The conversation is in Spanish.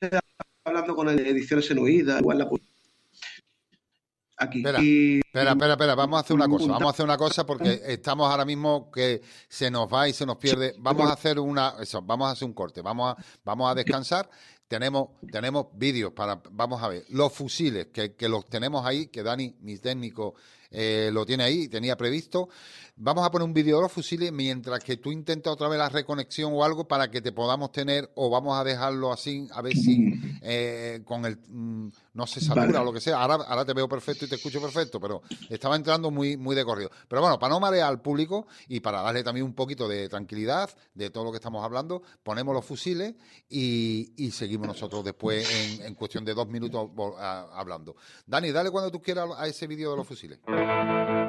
hablando con ediciones Enuida, igual la aquí. Espera, Y espera, vamos a hacer una cosa, un vamos a hacer una cosa porque estamos ahora mismo que se nos va y se nos pierde. Vamos a hacer vamos a hacer un corte, vamos a descansar. Tenemos vídeos vamos a ver, los fusiles, que los tenemos ahí, que Dani, mi técnico, lo tiene ahí, tenía previsto. Vamos a poner un vídeo de los fusiles mientras que tú intentas otra vez la reconexión o algo para que te podamos tener, o vamos a dejarlo así, a ver si con no se satura o vale. lo que sea. Ahora te veo perfecto y te escucho perfecto, pero estaba entrando muy de corrido. Pero bueno, para no marear al público y para darle también un poquito de tranquilidad de todo lo que estamos hablando, ponemos los fusiles y seguimos nosotros después en cuestión de 2 minutos hablando. Dani, dale cuando tú quieras a ese vídeo de los fusiles.